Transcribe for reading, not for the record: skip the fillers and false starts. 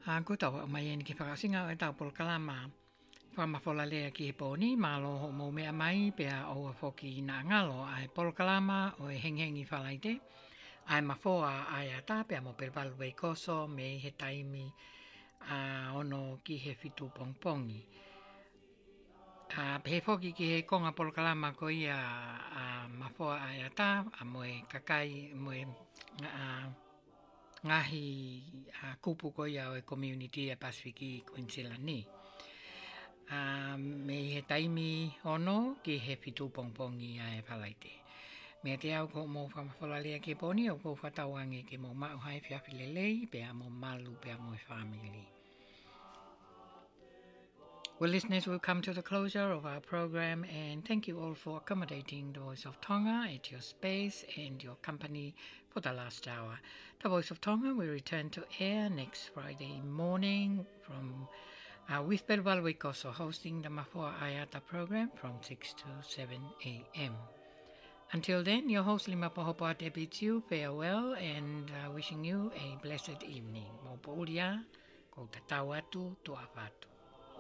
Ko tau mai ni ki whakasinga o e tau Polokalama. Whamafola lea ki he pōni, mālo ho mō mea mai, pea o a whoki nā ngalo ai Polokalama o e henghengi whalaite. Ai mawhoa ai a tā, pea mo perpalu e koso me he taimi ono ki he whitu pongpongi. He whoki ki he konga Polokalama ko ia mawhoa ai a tā, a moe kakai, moe ngahi kupu ko ia o e community e Pasifiki Queensland ni. Me he taimi ono ki he whitu pongpongi a e whalaite. Mea te au ko mō whamawhalalea ke poni o ko whatauange ke mō mauhai whiawhilelei pea mō malu pea mō family. Well, listeners, we'll come to the closure of our program and thank you all for accommodating the Voice of Tonga at your space and your company for the last hour. The Voice of Tonga will return to air next Friday morning from with Pervalwe Koso hosting the Mafua Ayata program from 6 to 7 a.m. Until then, your host Lima Pohopoate bids you farewell and wishing you a blessed evening. Mo pouria, ko te tau atu, tua whatu.